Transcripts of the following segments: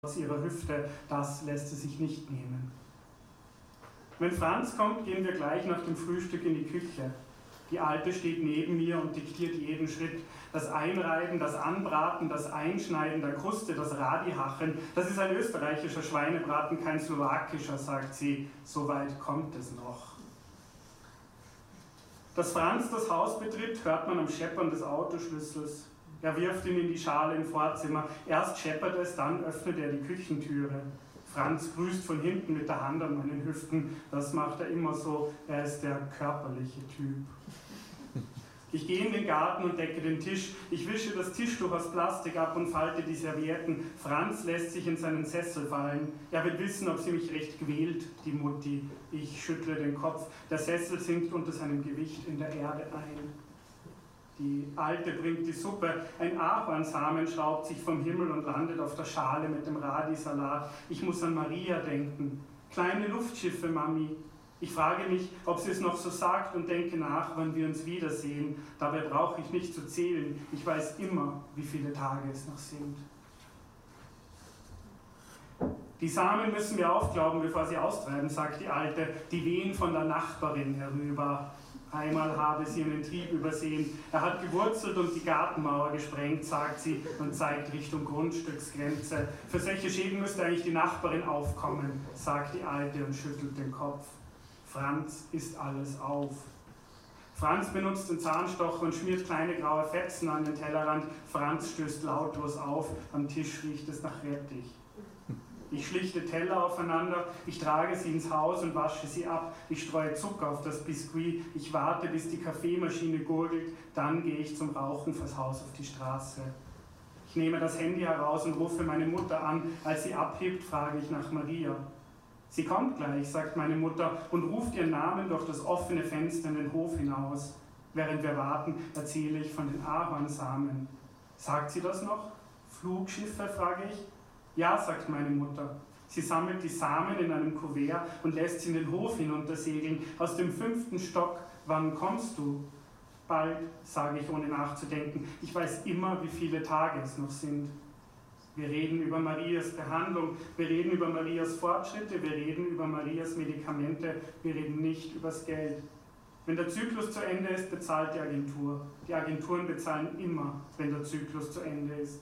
aus ihrer Hüfte, das lässt sie sich nicht nehmen. Wenn Franz kommt, gehen wir gleich nach dem Frühstück in die Küche. Die Alte steht neben mir und diktiert jeden Schritt. Das Einreiben, das Anbraten, das Einschneiden der Kruste, das Radihachen, das ist ein österreichischer Schweinebraten, kein slowakischer, sagt sie. So weit kommt es noch. Dass Franz das Haus betritt, hört man am Scheppern des Autoschlüssels. Er wirft ihn in die Schale im Vorzimmer. Erst scheppert es, dann öffnet er die Küchentüre. Franz grüßt von hinten mit der Hand an meinen Hüften. Das macht er immer so. Er ist der körperliche Typ. Ich gehe in den Garten und decke den Tisch. Ich wische das Tischtuch aus Plastik ab und falte die Servietten. Franz lässt sich in seinen Sessel fallen. Er will wissen, ob sie mich recht quält, die Mutti. Ich schüttle den Kopf. Der Sessel sinkt unter seinem Gewicht in der Erde ein. Die Alte bringt die Suppe. Ein Ahornsamen schraubt sich vom Himmel und landet auf der Schale mit dem Radisalat. Ich muss an Maria denken. Kleine Luftschiffe, Mami. Ich frage mich, ob sie es noch so sagt und denke nach, wann wir uns wiedersehen. Dabei brauche ich nicht zu zählen. Ich weiß immer, wie viele Tage es noch sind. Die Samen müssen wir aufglauben, bevor sie austreiben, sagt die Alte. Die wehen von der Nachbarin herüber. Einmal habe sie einen Trieb übersehen. Er hat gewurzelt und die Gartenmauer gesprengt, sagt sie und zeigt Richtung Grundstücksgrenze. Für solche Schäden müsste eigentlich die Nachbarin aufkommen, sagt die Alte und schüttelt den Kopf. Franz isst alles auf. Franz benutzt den Zahnstocher und schmiert kleine graue Fetzen an den Tellerrand. Franz stößt lautlos auf. Am Tisch riecht es nach Rettich. Ich schlichte Teller aufeinander, ich trage sie ins Haus und wasche sie ab. Ich streue Zucker auf das Biskuit, ich warte, bis die Kaffeemaschine gurgelt, dann gehe ich zum Rauchen vors Haus auf die Straße. Ich nehme das Handy heraus und rufe meine Mutter an. Als sie abhebt, frage ich nach Maria. Sie kommt gleich, sagt meine Mutter und ruft ihren Namen durch das offene Fenster in den Hof hinaus. Während wir warten, erzähle ich von den Ahornsamen. Sagt sie das noch? Flugschiffe, frage ich. Ja, sagt meine Mutter. Sie sammelt die Samen in einem Kuvert und lässt sie in den Hof hinuntersegeln. Aus dem 5. Stock. Wann kommst du? Bald, sage ich ohne nachzudenken. Ich weiß immer, wie viele Tage es noch sind. Wir reden über Marias Behandlung, wir reden über Marias Fortschritte, wir reden über Marias Medikamente, wir reden nicht übers Geld. Wenn der Zyklus zu Ende ist, bezahlt die Agentur. Die Agenturen bezahlen immer, wenn der Zyklus zu Ende ist.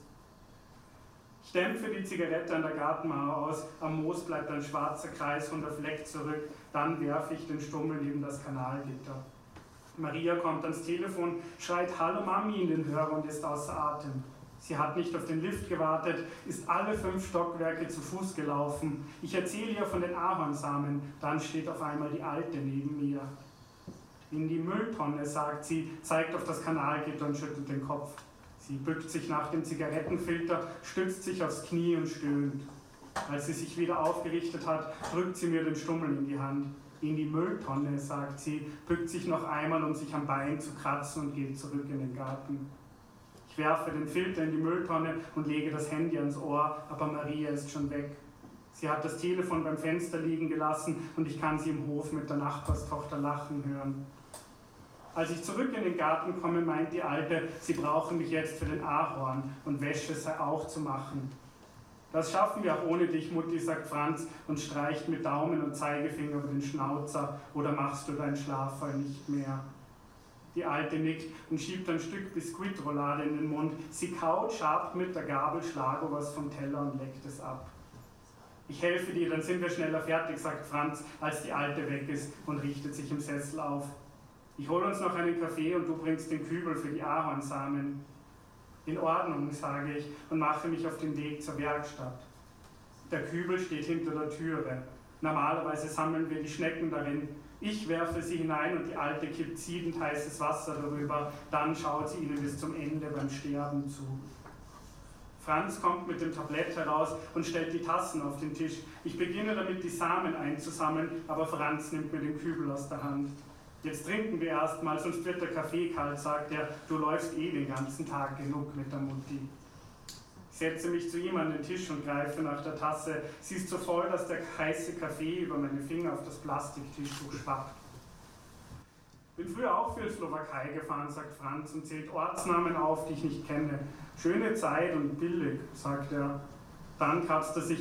Ich dämpfe die Zigarette an der Gartenmauer aus, am Moos bleibt ein schwarzer Kreis und der Fleck zurück, dann werfe ich den Stummel neben das Kanalgitter. Maria kommt ans Telefon, schreit Hallo Mami in den Hörer und ist außer Atem. Sie hat nicht auf den Lift gewartet, ist alle 5 Stockwerke zu Fuß gelaufen. Ich erzähle ihr von den Ahornsamen, dann steht auf einmal die Alte neben mir. In die Mülltonne, sagt sie, zeigt auf das Kanalgitter und schüttelt den Kopf. Sie bückt sich nach dem Zigarettenfilter, stützt sich aufs Knie und stöhnt. Als sie sich wieder aufgerichtet hat, drückt sie mir den Stummel in die Hand. In die Mülltonne, sagt sie, bückt sich noch einmal, um sich am Bein zu kratzen und geht zurück in den Garten. Ich werfe den Filter in die Mülltonne und lege das Handy ans Ohr, aber Maria ist schon weg. Sie hat das Telefon beim Fenster liegen gelassen und ich kann sie im Hof mit der Nachbarstochter lachen hören. Als ich zurück in den Garten komme, meint die Alte, sie brauchen mich jetzt für den Ahorn und Wäsche sei auch zu machen. Das schaffen wir auch ohne dich, Mutti, sagt Franz und streicht mit Daumen und Zeigefinger über den Schnauzer. Oder machst du deinen Schlaffall nicht mehr? Die Alte nickt und schiebt ein Stück Biskuitroulade in den Mund. Sie kaut, schabt mit der Gabel Schlagobers vom Teller und leckt es ab. Ich helfe dir, dann sind wir schneller fertig, sagt Franz, als die Alte weg ist und richtet sich im Sessel auf. Ich hole uns noch einen Kaffee und du bringst den Kübel für die Ahornsamen. In Ordnung, sage ich und mache mich auf den Weg zur Werkstatt. Der Kübel steht hinter der Türe. Normalerweise sammeln wir die Schnecken darin. Ich werfe sie hinein und die Alte kippt siedend heißes Wasser darüber. Dann schaut sie ihnen bis zum Ende beim Sterben zu. Franz kommt mit dem Tablett heraus und stellt die Tassen auf den Tisch. Ich beginne damit, die Samen einzusammeln, aber Franz nimmt mir den Kübel aus der Hand. Jetzt trinken wir erstmal, sonst wird der Kaffee kalt, sagt er. Du läufst eh den ganzen Tag genug mit der Mutti. Ich setze mich zu ihm an den Tisch und greife nach der Tasse. Sie ist so voll, dass der heiße Kaffee über meine Finger auf das Plastiktischtuch schwappt. Bin früher auch für die Slowakei gefahren, sagt Franz und zählt Ortsnamen auf, die ich nicht kenne. Schöne Zeit und billig, sagt er. Dann kratzt er sich